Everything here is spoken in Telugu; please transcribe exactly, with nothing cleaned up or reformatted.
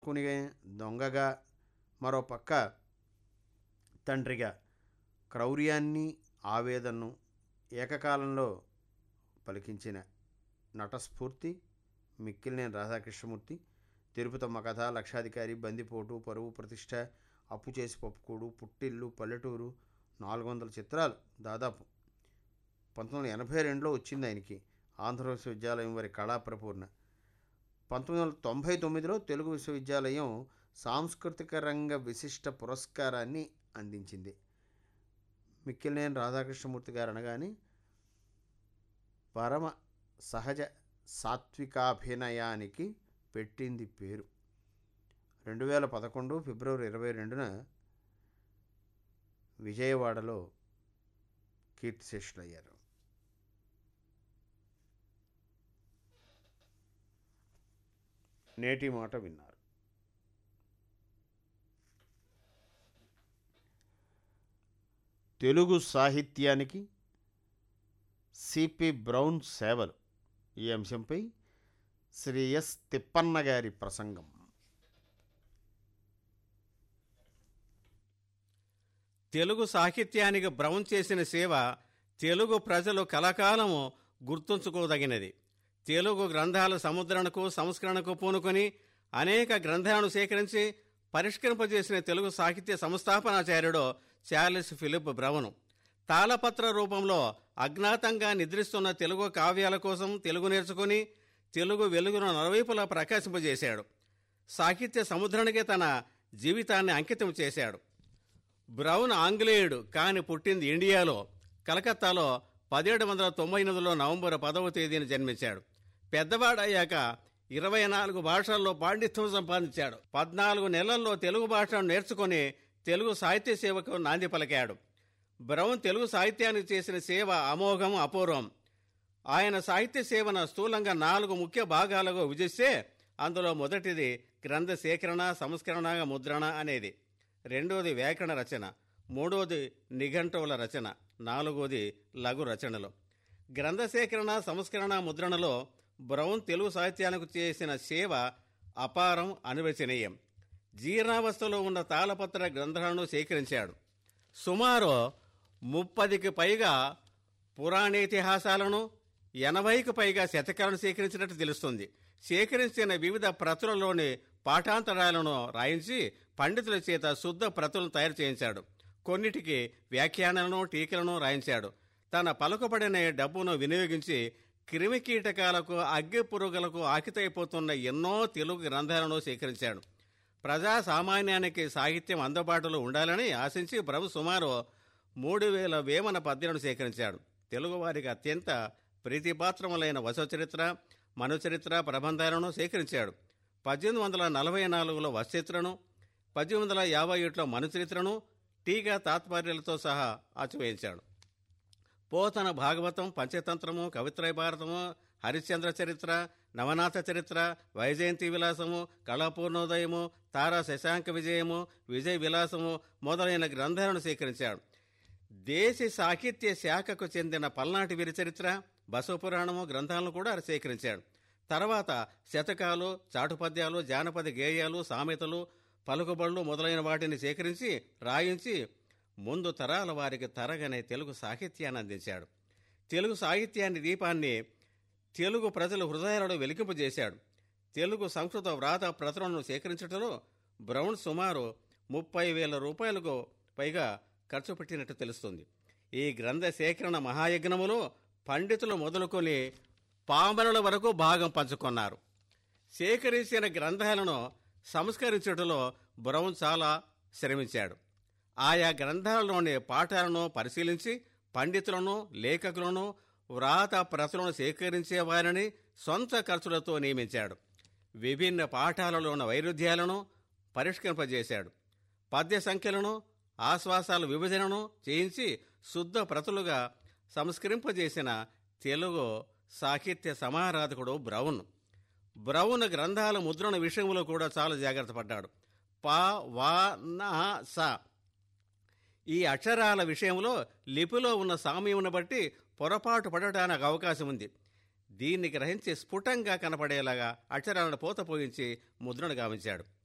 కుని దొంగగా, మరో పక్క తండ్రిగా క్రౌర్యాన్ని, ఆవేదనను ఏకకాలంలో పలికించిన నటస్ఫూర్తి మిక్కిలినేని రాధాకృష్ణమూర్తి. తిరుపతమ్మ కథ, లక్షాధికారి, బందిపోటు, పరువు ప్రతిష్ట, అప్పు చేసి పప్పుకూడు, పుట్టిల్లు, పల్లెటూరు, నాలుగు వందల చిత్రాలు దాదాపు. పంతొమ్మిది వందల ఎనభై రెండులో వచ్చింది ఆయనకి ఆంధ్ర విశ్వవిద్యాలయం వారి కళా ప్రపూర్ణ. పంతొమ్మిది వందల తొంభై తొమ్మిదిలో తెలుగు విశ్వవిద్యాలయం సాంస్కృతిక రంగ విశిష్ట పురస్కారాన్ని అందించింది. మిక్కిలినేని రాధాకృష్ణమూర్తి గారు అనగానే పరమ సహజ సాత్వికాభినయానికి పెట్టింది పేరు. రెండు వేల పదకొండు ఫిబ్రవరి ఇరవై రెండున విజయవాడలో కీర్తిశేషులయ్యారు. నేటి మాట విన్నారు. తెలుగు సాహిత్యానికి సిపి బ్రౌన్ సేవలు ఈ అంశంపై శ్రీ ఎస్ తిప్పన్న గారి ప్రసంగం. తెలుగు సాహిత్యానికి బ్రౌన్ చేసిన సేవ తెలుగు ప్రజలు కలకాలము గుర్తుంచుకోదగినది. తెలుగు గ్రంథాల సముద్రణకు, సంస్కరణకు పూనుకొని అనేక గ్రంథాలను సేకరించి పరిష్కరింపజేసిన తెలుగు సాహిత్య సంస్థాపనాచార్యుడు చార్లెస్ ఫిలిప్ బ్రౌన్ తాళపత్ర రూపంలో అజ్ఞాతంగా నిద్రిస్తున్న తెలుగు కావ్యాల కోసం తెలుగు నేర్చుకుని తెలుగు వెలుగును నలువైపులా ప్రకాశింపజేశాడు. సాహిత్య సముద్రానికి తన జీవితాన్ని అంకితం చేశాడు. బ్రౌన్ ఆంగ్లేయుడు కాని పుట్టింది ఇండియాలో, కలకత్తాలో పదిహేడు వందల తొంభై ఎనిమిదిలో నవంబర్ పదవ తేదీన జన్మించాడు. పెద్దవాడయ్యాక ఇరవై నాలుగు భాషల్లో పాండిత్యం సంపాదించాడు. పద్నాలుగు నెలల్లో తెలుగు భాషను నేర్చుకుని తెలుగు సాహిత్య సేవకు నాంది పలికాడు. బ్రౌన్ తెలుగు సాహిత్యానికి చేసిన సేవ అమోఘం, అపూర్వం. ఆయన సాహిత్య సేవను స్థూలంగా నాలుగు ముఖ్య భాగాలుగా విభజిస్తే అందులో మొదటిది గ్రంథ సేకరణ, సంస్కరణ, ముద్రణ అనేది. రెండోది వ్యాకరణ రచన, మూడోది నిఘంటువుల రచన, నాలుగోది లఘు రచనలు. గ్రంథ సేకరణ, సంస్కరణ, ముద్రణలో బ్రౌన్ తెలుగు సాహిత్యానికి చేసిన సేవ అపారం, అనిర్వచనీయం. జీర్ణావస్థలో ఉన్న తాళపత్ర గ్రంథాలను సేకరించాడు. సుమారు ముప్పదికి పైగా పురాణేతిహాసాలను, ఎనభైకి పైగా శతకాలను సేకరించినట్టు తెలుస్తుంది. సేకరించిన వివిధ ప్రతులలోని పాఠాంతరాలను రాయించి పండితుల చేత శుద్ధ ప్రతులను తయారు చేయించాడు. కొన్నిటికి వ్యాఖ్యానాలను, టీకలను రాయించాడు. తన పలుకుబడిన డబ్బును వినియోగించి క్రిమి కీటకాలకు, అగ్గి పురుగులకు ఆకితైపోతున్న ఎన్నో తెలుగు గ్రంథాలను సేకరించాడు. ప్రజా సామాన్యానికి సాహిత్యం అందుబాటులో ఉండాలని ఆశించి ప్రభు సుమారు మూడు వేల వేమన పద్యాలను సేకరించాడు. తెలుగువారికి అత్యంత ప్రీతిపాత్రములైన వశచరిత్ర, మనుచరిత్ర ప్రబంధాలను సేకరించాడు. పద్దెనిమిది వందల నలభై నాలుగులో వశచరిత్రను, పద్దెనిమిది వందల యాభై ఏడులో మనుచరిత్రను టీకా తాత్పర్యాలతో సహా ఆచివేయించాడు. పోతన భాగవతం, పంచతంత్రము, కవిత్రయ భారతము, హరిశ్చంద్ర చరిత్ర, నవనాథ చరిత్ర, వైజయంతి విలాసము, కళాపూర్ణోదయము, తారా శశాంక విజయము, విజయ విలాసము మొదలైన గ్రంథాలను సేకరించాడు. దేశీ సాహిత్య శాఖకు చెందిన పల్నాటి వీరి చరిత్ర, బసవపురాణము గ్రంథాలను కూడా సేకరించాడు. తర్వాత శతకాలు, చాటుపద్యాలు, జానపద గేయాలు, సామెతలు, పలుకుబళ్ళు మొదలైన వాటిని సేకరించి రాయించి ముందు తరాల వారికి తరగనే తెలుగు సాహిత్యాన్ని అందించాడు. తెలుగు సాహిత్యాన్ని దీపాన్ని తెలుగు ప్రజల హృదయాలలో వెలికింపజేశాడు. తెలుగు సంస్కృత వ్రాత ప్రతులను సేకరించడంలో బ్రౌన్ సుమారు ముప్పై వేల రూపాయలకు పైగా ఖర్చు పెట్టినట్టు తెలుస్తుంది. ఈ గ్రంథ సేకరణ మహాయజ్ఞములో పండితులు మొదలుకొని పామరుల వరకు భాగం పంచుకున్నారు. సేకరించిన గ్రంథాలను సంస్కరించడంలో బ్రౌన్ చాలా శ్రమించాడు. ఆయా గ్రంథాలలోని పాఠాలను పరిశీలించి పండితులను, లేఖకులను, వ్రాత ప్రతులను సేకరించే వారిని సొంత ఖర్చులతో నియమించాడు. విభిన్న పాఠాలలో ఉన్న వైరుధ్యాలను పరిష్కరింపజేశాడు. పద్య సంఖ్యలను, ఆశ్వాసాల విభజనను చేయించి శుద్ధ ప్రతులుగా సంస్కరింపజేసిన తెలుగు సాహిత్య సమారాధకుడు బ్రౌన్. బ్రౌన్ గ్రంథాల ముద్రణ విషయంలో కూడా చాలా జాగ్రత్త పడ్డాడు. ప, వా, న, స ఈ అక్షరాల విషయంలో లిపిలో ఉన్న సామ్యమును బట్టి పొరపాటు పడటానికి అవకాశం ఉంది. దీన్ని గ్రహించి స్ఫుటంగా కనపడేలాగా అక్షరాలను పోత పోయించి ముద్రణ గావించాడు.